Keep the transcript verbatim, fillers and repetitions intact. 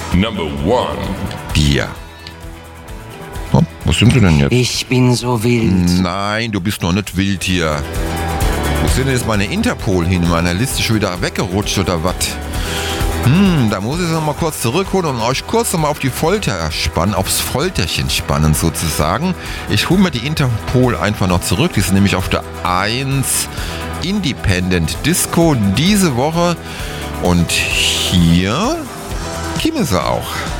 Number one. Bier. Oh, wo sind Sie denn jetzt? Ich bin so wild. Nein, du bist noch nicht wild hier. Wo sind denn jetzt meine Interpol hin? In meiner Liste schon wieder weggerutscht oder was? Hm, da muss ich es nochmal kurz zurückholen und euch kurz nochmal auf die Folter spannen, aufs Folterchen spannen sozusagen. Ich hole mir die Interpol einfach noch zurück. Die sind nämlich auf der eins Independent Disco diese Woche. Und hier käme sie auch.